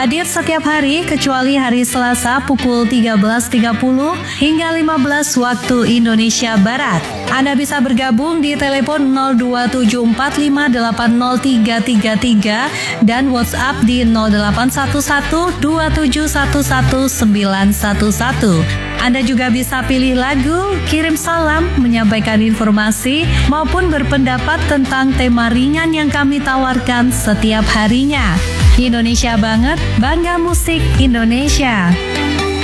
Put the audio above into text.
Hadir setiap hari kecuali hari Selasa pukul 13.30 hingga 15 waktu Indonesia Barat. Anda bisa bergabung di telepon 02745803333 dan WhatsApp di 0811271111. Anda juga bisa pilih lagu, kirim salam, menyampaikan informasi, maupun berpendapat tentang tema ringan yang kami tawarkan setiap harinya. Indonesia banget, bangga musik Indonesia.